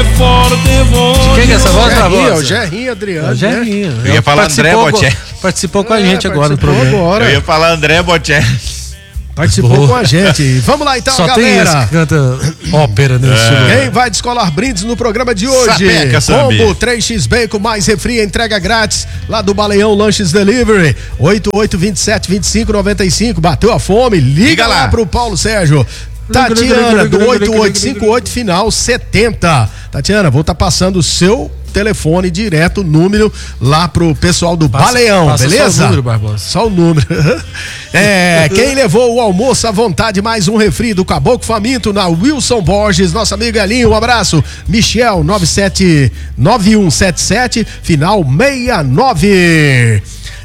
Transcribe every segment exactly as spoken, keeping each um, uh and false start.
Quem que é essa voz, Gerrinha, é o Gerrinha Adriano. É o Gerrinha. Né? Eu ia falar André Bocelli. Participou com a é, gente agora no programa. Agora. Eu ia falar André Bocelli. Participou Boa. com a gente. Vamos lá então, Só galera. Tem esse que canta ópera nesse é. Quem vai descolar brindes no programa de hoje? Sapeca, Combo três x Bacon mais refri, entrega grátis lá do Baleão Lanches Delivery. oito oito dois sete, dois cinco nove cinco. Bateu a fome? Liga, Liga lá. lá pro Paulo Sérgio. Tatiana, do oito oito cinco oito, final setenta. Tatiana, vou estar tá passando o seu telefone direto, número lá pro pessoal do passa, Baleão, passa beleza? Só o número, Barbosa. Só o número. É, quem levou o almoço à vontade, mais um refri do Caboclo Faminto na Wilson Borges, nosso amigo Elinho, um abraço. Michel, nove sete nove um sete sete, final sessenta e nove.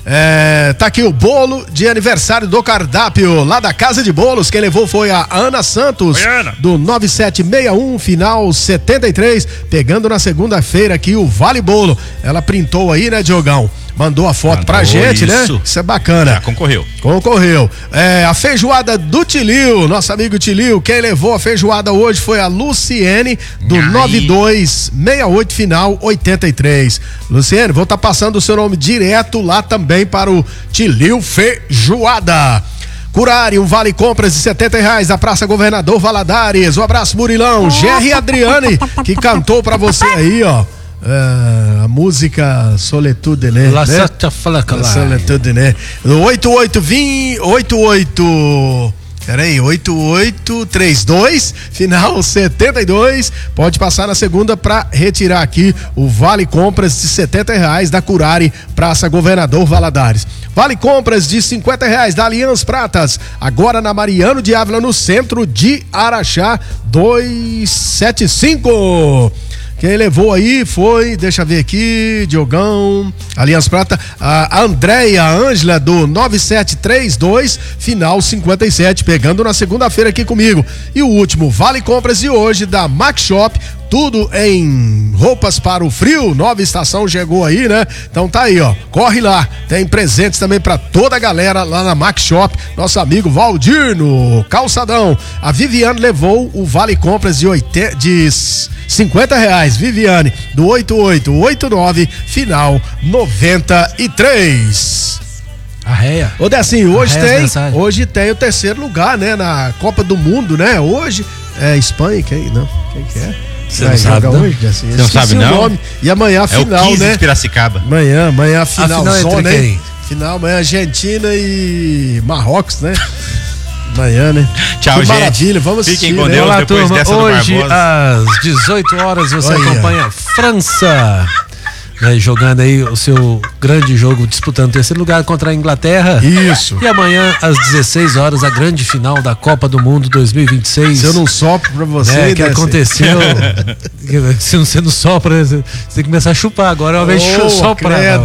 É, tá aqui o bolo de aniversário do cardápio lá da Casa de Bolos. Quem levou foi a Ana Santos. Oi, Ana. Do nove sete seis um, final setenta e três. Pegando na segunda-feira aqui o Vale Bolo. Ela printou aí, né, Diogão? Mandou a foto Mandou pra gente, isso. né? Isso é bacana. Já concorreu. Concorreu. É, a feijoada do Tilio, nosso amigo Tilio. Quem levou a feijoada hoje foi a Luciene, do nove dois seis oito, final oitenta e três. Luciene, vou estar tá passando o seu nome direto lá também para o Tilio Feijoada. Curari, um vale compras de setenta reais da Praça Governador Valadares. Um abraço, Murilão. Gerry Adriane, que cantou pra você aí, ó. Uh, a música Soletude, né? La né? Soletude, né? oito oito vinte, oito oito. Peraí, oito oito três dois, final setenta e dois. Pode passar na segunda para retirar aqui o Vale Compras de setenta reais da Curari, Praça Governador Valadares. Vale Compras de cinquenta reais da Aliança Pratas, agora na Mariano de Ávila, no centro de Araxá, duzentos e setenta e cinco. Quem levou aí foi, deixa eu ver aqui, Diogão, Aliança Prata, a Andréia Ângela do nove sete três dois, final cinquenta e sete, pegando na segunda-feira aqui comigo. E o último Vale Compras de hoje da Max Shop, tudo em roupas para o frio, nova estação chegou aí, né? Então tá aí, ó, corre lá, tem presentes também para toda a galera lá na Max Shop, nosso amigo Valdir no Calçadão. A Viviane levou o Vale Compras de, oitenta, de cinquenta reais, Viviane, do oito oito oito nove, final noventa e três. Arreia. Ô, Decinho, hoje tem, hoje tem o terceiro lugar, né, na Copa do Mundo, né? Hoje é Espanha, quem, não, quem que é? Você não sabe, não? Hoje, assim, Você não sabe, não? Nome. E amanhã a final, é o quinze, né? de Piracicaba. Amanhã, amanhã a final, a final zona, hein? Final, amanhã Argentina e Marrocos, né? Amanhã, né? Tchau, gente. Maravilha, vamos Fiquem assistir, com né? Deus. Olá, depois turma. Dessa Hoje, às dezoito horas, você Olha. acompanha França, né, jogando aí o seu grande jogo, disputando o terceiro lugar contra a Inglaterra. Isso. E amanhã, às dezesseis horas, a grande final da Copa do Mundo dois mil e vinte e seis. Se eu não sopro pra você, né, que aconteceu. Se você não sopra, você tem que começar a chupar. Agora é uma vez de soprar. É,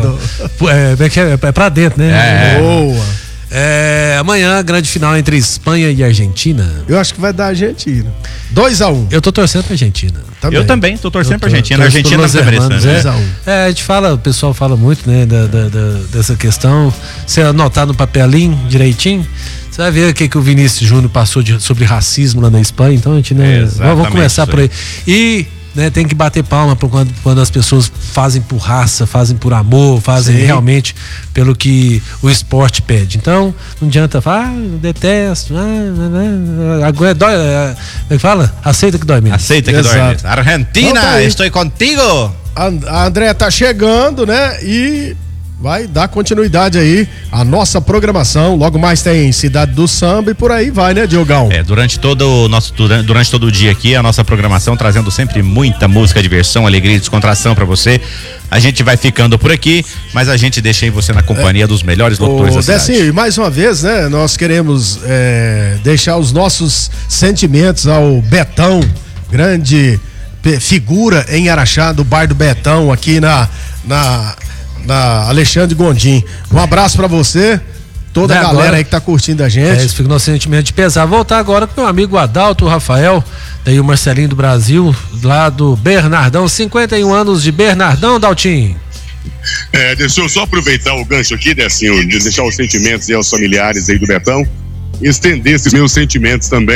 é, é pra dentro, né? É. Boa. É, amanhã, a grande final entre Espanha e Argentina. Eu acho que vai dar Argentina. dois a um. Eu tô torcendo pra Argentina. Também. Eu também tô torcendo tô, pra Argentina. A Argentina tá merecendo, né? É, a gente fala, o pessoal fala muito, né, da, da, da, dessa questão. Se anotar no papelinho direitinho, você vai ver o que, que o Vinícius Júnior passou de, sobre racismo lá na Espanha. Então a gente, né, vamos começar por aí. E né, tem que bater palma quando, quando as pessoas fazem por raça, fazem por amor, fazem Sim. realmente pelo que o esporte pede. Então, não adianta falar, ah, eu detesto, ah, agora dói, é que fala? Aceita que dói mesmo. Aceita que Exato. dói mesmo. Argentina, então, tá estou contigo. A, a Andréa tá chegando, né? E vai dar continuidade aí à nossa programação. Logo mais tem Cidade do Samba e por aí vai, né, Diogão? É, durante todo o nosso durante, durante todo o dia aqui, a nossa programação trazendo sempre muita música, diversão, alegria e descontração pra você. A gente vai ficando por aqui, mas a gente deixa aí você na companhia é, dos melhores locutores da cidade. Decinho, mais uma vez, né, nós queremos é, deixar os nossos sentimentos ao Betão, grande figura em Araxá, do bar do Betão, aqui na na na Alexandre Gondim. Um abraço pra você, toda a galera aí que tá curtindo a gente. É, isso fica o nosso sentimento de pesar. Voltar agora com meu amigo Adalto, o Rafael, daí o Marcelinho do Brasil, lá do Bernardão, cinquenta e um anos de Bernardão, Daltinho. É, deixa eu só aproveitar o gancho aqui, Decinho, de deixar os sentimentos e aos familiares aí do Betão, estender esses meus sentimentos também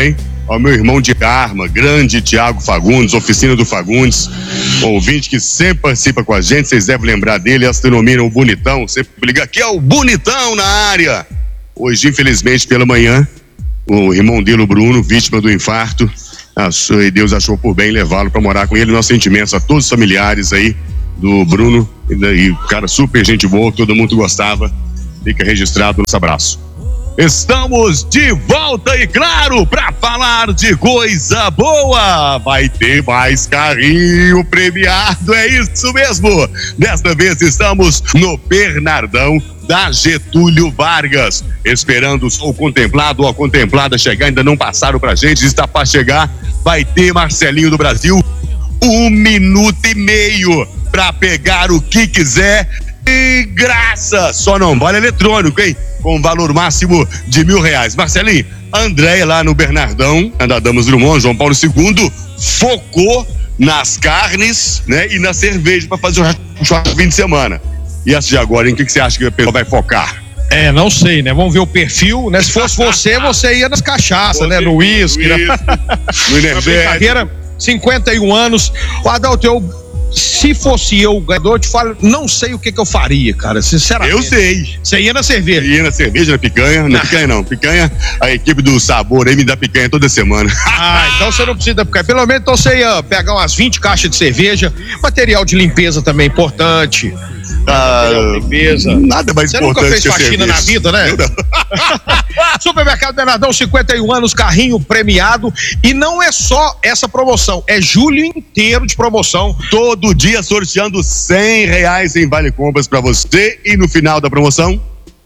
ao meu irmão de arma, grande Tiago Fagundes, oficina do Fagundes, um ouvinte que sempre participa com a gente, vocês devem lembrar dele, astronomia o Bonitão, sempre liga aqui, é o Bonitão na área. Hoje, infelizmente, pela manhã, o irmão dele, o Bruno, vítima do infarto, achou, e Deus achou por bem levá-lo para morar com ele. Nossos sentimentos a todos os familiares aí do Bruno, e daí, cara super gente boa, todo mundo gostava. Fica registrado o nosso abraço. Estamos de volta e claro, para falar de coisa boa, vai ter mais carrinho premiado, é isso mesmo. Desta vez estamos no Bernardão da Getúlio Vargas, esperando o contemplado ou a contemplada chegar, ainda não passaram pra gente, está para chegar. Vai ter Marcelinho do Brasil, um minuto e meio para pegar o que quiser de graça, só não vale eletrônico, hein? Com valor máximo de mil reais. Marcelinho, Andréia lá no Bernardão, da Damas Drummond, João Paulo segundo, focou nas carnes, né? E na cerveja para fazer o churrasco de fim de semana. E essa de agora, em que, que você acha que a pessoa vai focar? É, não sei, né? Vamos ver o perfil, né? Se fosse você, você ia nas cachaças, né? No uísque, né? No energético. Carreira, cinquenta e um anos. O Adalto, eu... Se fosse eu o ganhador, eu te falo, não sei o que que eu faria, cara, sinceramente. Eu sei. Você ia na cerveja? Ia na cerveja, na picanha. Na picanha não, picanha, a equipe do Sabor aí me dá picanha toda semana. Ah, então você não precisa da picanha. Pelo menos então você ia pegar umas vinte caixas de cerveja, material de limpeza também importante. Ah, limpeza. Nada mais Você importante nunca fez que faxina cerveja. na vida, né? Eu não. Supermercado Bernardão, cinquenta e um anos, carrinho premiado. E não é só essa promoção, é julho inteiro de promoção. Todo dia sorteando cem reais em vale compras pra você. E no final da promoção,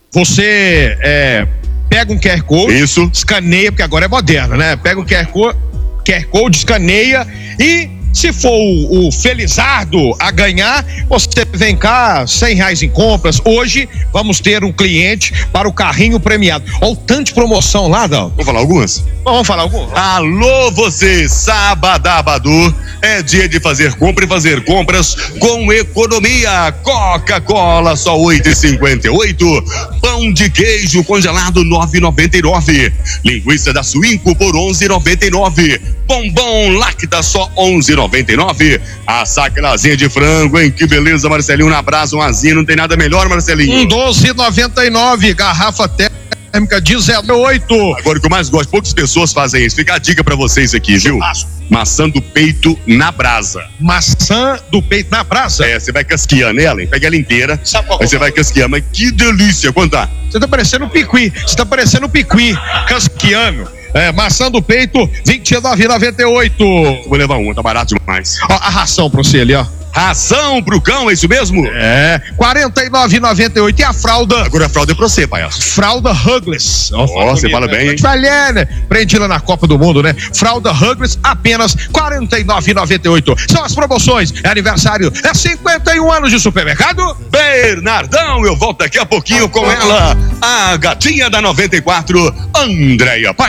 Você é, pega um Q R Code, isso, escaneia, porque agora é moderno, né? Pega um Q R Code, Q R Code, escaneia e se for o, o Felizardo a ganhar, você vem cá, cem reais em compras. Hoje vamos ter um cliente para o carrinho premiado. Olha o tanto de promoção lá, Dal. vamos falar algumas? Vamos falar algum? Alô você, Sabadabadu, é dia de fazer compra e fazer compras com economia. Coca-Cola só oito reais e cinquenta e oito centavos, pão de queijo congelado nove reais e noventa e nove centavos, linguiça da Suinco por onze reais e noventa e nove centavos, bombom Lacta só onze reais e noventa e nove centavos, a sacrazinha de frango, hein? Que beleza, Marcelinho, na brasa, um asinho, não tem nada melhor, Marcelinho. Um doze reais e noventa e nove centavos, garrafa térmica dezenove. Agora o que eu mais gosto, poucas pessoas fazem isso. Fica a dica pra vocês aqui, viu? Maçã do peito na brasa. Maçã do peito na brasa? É, você vai casqueando ela, hein? Pega ela inteira. Sabe qual Aí você vai casqueando, mas que delícia, quanto tá? Você tá parecendo um piqui. Você tá parecendo um piqui. Casquiano. É, maçã do peito, vinte e nove reais e noventa e oito centavos. Vou levar uma, tá barato demais. Ó, a ração pra você ali, ó. Ração pro cão, é isso mesmo? É, quarenta e nove reais e noventa e oito centavos. E a fralda? Agora a fralda é pra você, palhaço. Fralda Hugless. Ó, oh, você fala bem, hein? Valendo, prendi lá na Copa do Mundo, né? Fralda Hugless, apenas quarenta e nove reais e noventa e oito centavos. São as promoções, é aniversário, é cinquenta e um anos de supermercado. Bernardão, eu volto daqui a pouquinho com ela, a gatinha da noventa e quatro, Andréia Pai.